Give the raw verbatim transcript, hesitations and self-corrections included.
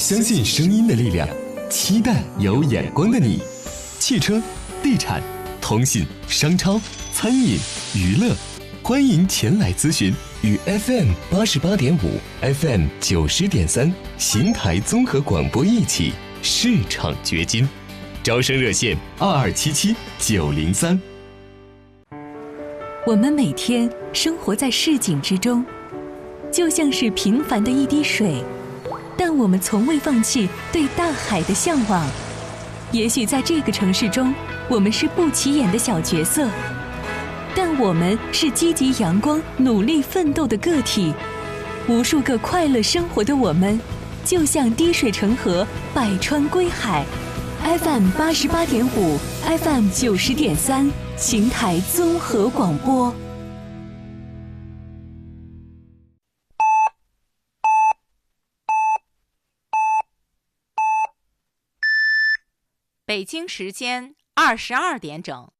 相信声音的力量，期待有眼光的你。汽车、地产、通信、商超、餐饮、娱乐，欢迎前来咨询。与 F M 八十八点五、F M 九十点三邢台综合广播一起市场掘金。招生热线二二七七九零三。 我们每天生活在市井之中，就像是平凡的一滴水，但我们从未放弃对大海的向往。也许在这个城市中，我们是不起眼的小角色，但我们是积极阳光、努力奋斗的个体。无数个快乐生活的我们，就像滴水成河，百川归海。F M 八十八点五 ，F M 九十点三，邢台综合广播。 北京时间二十二点整。